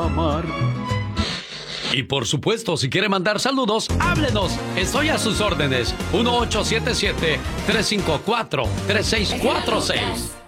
amar. Y por supuesto, si quiere mandar saludos, háblenos. Estoy a sus órdenes. 1877-354-3646.